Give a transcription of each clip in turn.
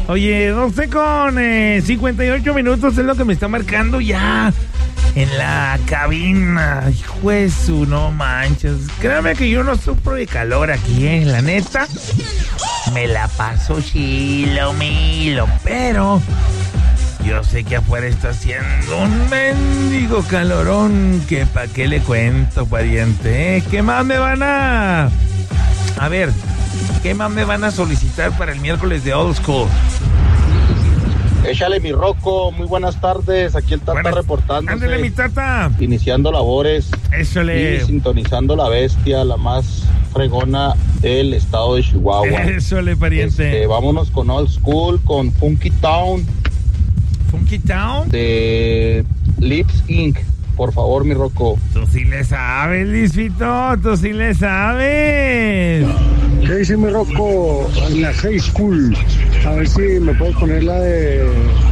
Oye, 12:58 es lo que me está marcando ya en la cabina. Hijo de su, no manches. Créame que yo no sufro de calor aquí, la neta. Me la paso chilo, milo, pero yo sé que afuera está haciendo un mendigo calorón que pa' qué le cuento, pariente, ¿eh? ¿Qué más me van a ver, qué más me van a solicitar para el miércoles de Old School? Échale mi Rocco, muy buenas tardes, aquí el Tata reportándose. Ándale mi Tata. Iniciando labores. Échale. Y sintonizando la bestia, la más fregona del estado de Chihuahua. Échale, pariente. Vámonos con Old School, con Funky Town. ¿Funky Town? De Lips Inc. Por favor, mi Rocco. Tú sí le sabes, Lisfito, tú sí le sabes. ¿Qué dice mi Rocco? En la High School. A ver si me puedes poner la de...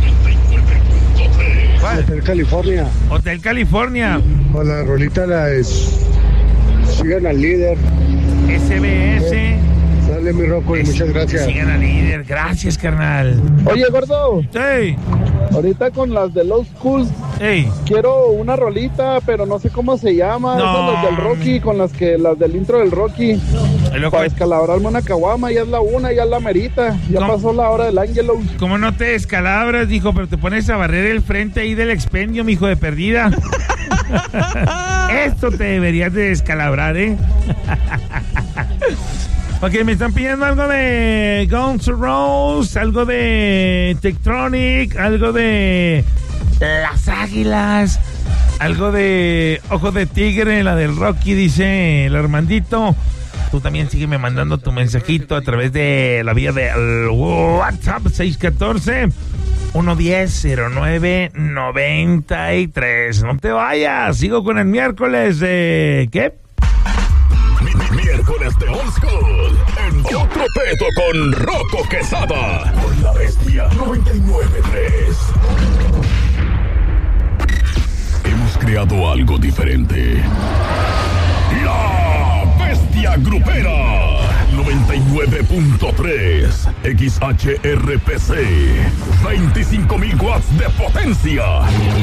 ¿Cuál? Hotel California. Hotel California. O la rolita la es... Sigan al líder. SBS. Dale mi Rocco y muchas gracias. Sigan al líder, gracias, carnal. Oye, gordo. Sí. Ahorita con las de Low School. Hey. Quiero una rolita, pero no sé cómo se llama. No. Esas las del Rocky, con las del intro del Rocky. Para descalabrarme una caguama, ya es la una, ya es la merita. Ya ¿Cómo? Pasó la hora del Ángelo. ¿Cómo no te descalabras, dijo? Pero te pones a barrer el frente ahí del expendio, mijo de perdida. Esto te deberías de descalabrar, ¿eh? Ok, me están pidiendo algo de Guns N' Roses, algo de Tektronic, algo de Las Águilas, algo de Ojo de Tigre, la del Rocky, dice el Armandito. Tú también sígueme mandando tu mensajito a través de la vía de WhatsApp 614-110-0993. No te vayas, sigo con el miércoles de... ¿Qué? Miércoles de Old School en Otro Peto con Rocco Quesada por la Bestia 99.3. Hemos creado algo diferente. La Bestia Grupera 99.3 XHRPC, 25,000 watts de potencia.